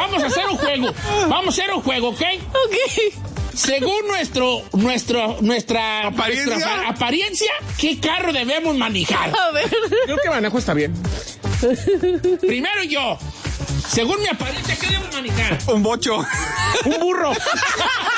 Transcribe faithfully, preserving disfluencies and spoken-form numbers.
vamos a hacer un juego. Vamos a hacer un juego, ¿ok? Ok. Según nuestro, nuestro, nuestra ¿Apariencia? nuestra apariencia, ¿qué carro debemos manejar? A ver. Creo que manejo está bien. Primero yo. Según mi apariencia, ¿qué debo manejar? Un bocho. Un burro.